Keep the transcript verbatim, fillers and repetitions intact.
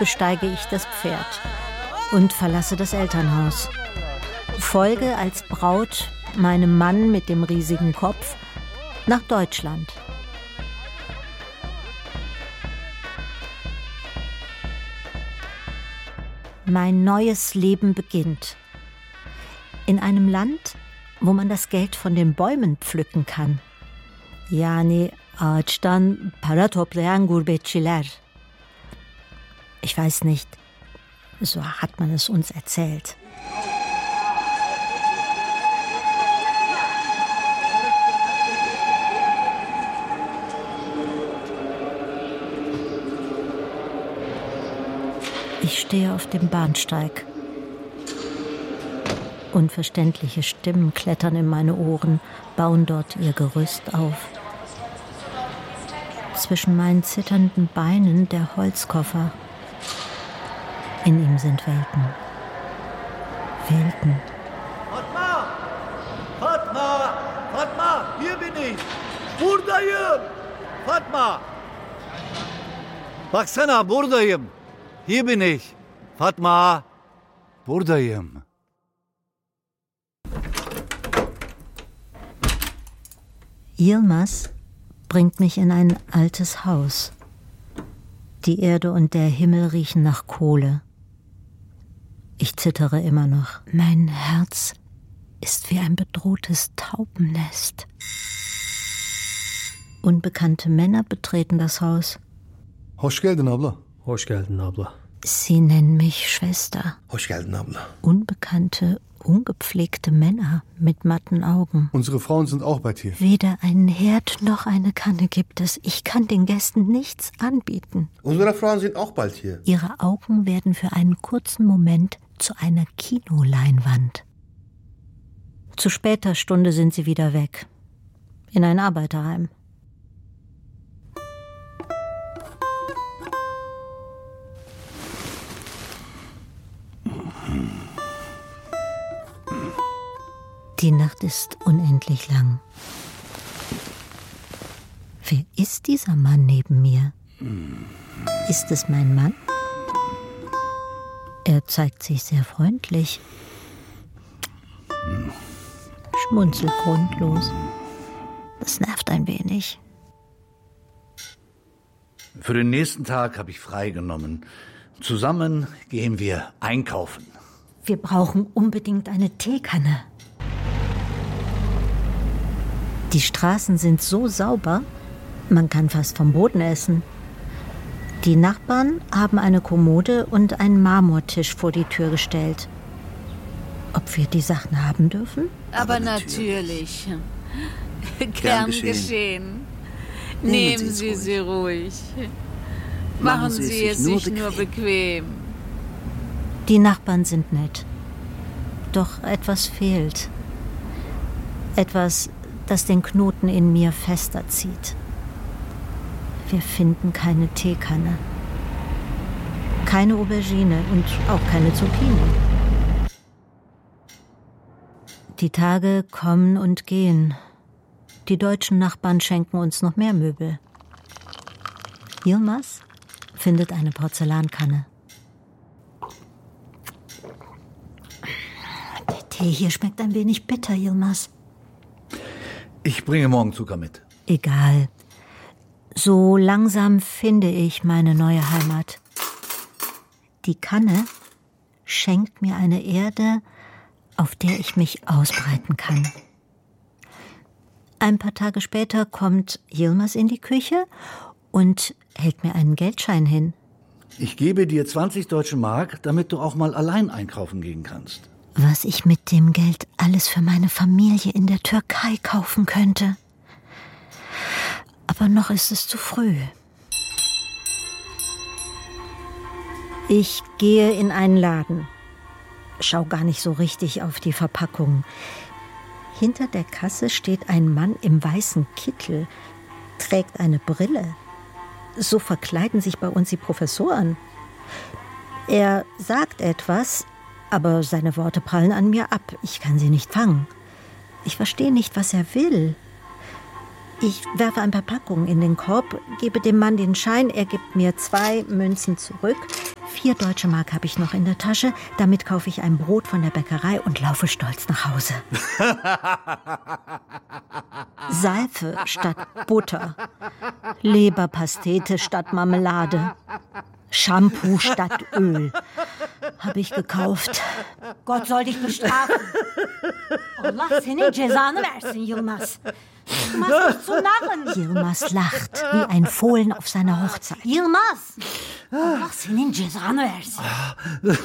besteige ich das Pferd und verlasse das Elternhaus. Folge als Braut meinem Mann mit dem riesigen Kopf nach Deutschland. Mein neues Leben beginnt. In einem Land, wo man das Geld von den Bäumen pflücken kann. Yani ağaçtan para toplayan gurbetçiler. Ich weiß nicht, so hat man es uns erzählt. Ich stehe auf dem Bahnsteig. Unverständliche Stimmen klettern in meine Ohren, bauen dort ihr Gerüst auf. Zwischen meinen zitternden Beinen der Holzkoffer. In ihm sind Welten. Welten. Fatma! Fatma! Fatma! Hier bin ich! Buradayım! Fatma! Baksana, buradayım! Hier bin ich! Fatma! Buradayım! Yilmaz bringt mich in ein altes Haus. Die Erde und der Himmel riechen nach Kohle. Ich zittere immer noch. Mein Herz ist wie ein bedrohtes Taubennest. Unbekannte Männer betreten das Haus. Hoş geldin abla. Hoş geldin abla. Sie nennen mich Schwester. Hoş geldin abla. Unbekannte, ungepflegte Männer mit matten Augen. Unsere Frauen sind auch bei dir. Weder einen Herd noch eine Kanne gibt es. Ich kann den Gästen nichts anbieten. Unsere Frauen sind auch bald hier. Ihre Augen werden für einen kurzen Moment zu einer Kinoleinwand. Zu später Stunde sind sie wieder weg. In ein Arbeiterheim. Die Nacht ist unendlich lang. Wer ist dieser Mann neben mir? Ist es mein Mann? Er zeigt sich sehr freundlich. Schmunzelt grundlos. Das nervt ein wenig. Für den nächsten Tag habe ich freigenommen. Zusammen gehen wir einkaufen. Wir brauchen unbedingt eine Teekanne. Die Straßen sind so sauber, man kann fast vom Boden essen. Die Nachbarn haben eine Kommode und einen Marmortisch vor die Tür gestellt. Ob wir die Sachen haben dürfen? Aber, Aber natürlich. natürlich. Gern geschehen. geschehen. Nehmen, Nehmen Sie sie ruhig. Machen Sie, Sie es sich nur, nur bequem. Die Nachbarn sind nett. Doch etwas fehlt. Etwas, das den Knoten in mir fester zieht. Wir finden keine Teekanne. Keine Aubergine und auch keine Zucchini. Die Tage kommen und gehen. Die deutschen Nachbarn schenken uns noch mehr Möbel. Yilmaz findet eine Porzellankanne. Der Tee hier schmeckt ein wenig bitter, Yilmaz. Ich bringe morgen Zucker mit. Egal. So langsam finde ich meine neue Heimat. Die Kanne schenkt mir eine Erde, auf der ich mich ausbreiten kann. Ein paar Tage später kommt Yilmaz in die Küche und hält mir einen Geldschein hin. Ich gebe dir zwanzig deutsche Mark, damit du auch mal allein einkaufen gehen kannst. Was ich mit dem Geld alles für meine Familie in der Türkei kaufen könnte. Aber noch ist es zu früh. Ich gehe in einen Laden. Schau gar nicht so richtig auf die Verpackung. Hinter der Kasse steht ein Mann im weißen Kittel, trägt eine Brille. So verkleiden sich bei uns die Professoren. Er sagt etwas, aber seine Worte prallen an mir ab. Ich kann sie nicht fangen. Ich verstehe nicht, was er will. Ich werfe ein paar Packungen in den Korb, gebe dem Mann den Schein, er gibt mir zwei Münzen zurück. Vier deutsche Mark habe ich noch in der Tasche. Damit kaufe ich ein Brot von der Bäckerei und laufe stolz nach Hause. Seife statt Butter. Leberpastete statt Marmelade. Shampoo statt Öl. Habe ich gekauft. Gott soll dich bestrafen. Allah senin cezanı versin Yılmaz. Du machst mich zu Narren. Yılmaz lacht wie ein Fohlen auf seiner Hochzeit. Yılmaz. Allah senin cezanı versin.